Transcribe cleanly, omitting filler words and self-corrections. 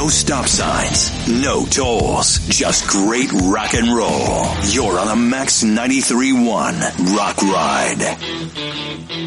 No stop signs, no tolls, just great rock and roll. You're on a Max 93.1 Rock Ride.